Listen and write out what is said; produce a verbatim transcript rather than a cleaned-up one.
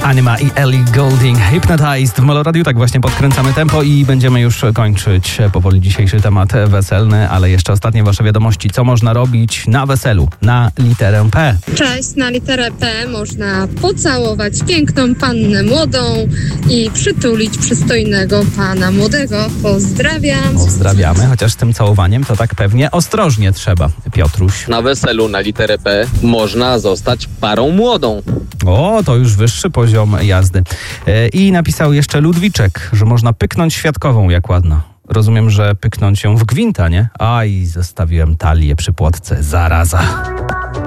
Anima i Ellie Goulding, Hypnotized w Molo Radio. Tak właśnie podkręcamy tempo i będziemy już kończyć powoli dzisiejszy temat weselny, ale jeszcze ostatnie wasze wiadomości. Co można robić na weselu na literę P? Cześć, na literę P można pocałować piękną pannę młodą i przytulić przystojnego pana młodego. Pozdrawiam. Pozdrawiamy, chociaż z tym całowaniem to tak pewnie ostrożnie trzeba. Piotruś. Na weselu na literę P można zostać parą młodą. O, to już wyższy poziom jazdy. E, I napisał jeszcze Ludwiczek, że można pyknąć świadkową, jak ładna. Rozumiem, że pyknąć ją w gwinta, nie? Aj, zostawiłem talię przy płotce. Zaraza.